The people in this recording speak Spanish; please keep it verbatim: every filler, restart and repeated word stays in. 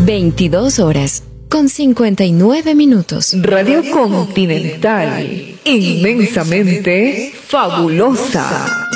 veintidós horas con cincuenta y nueve minutos. Radio Continental, inmensamente fabulosa.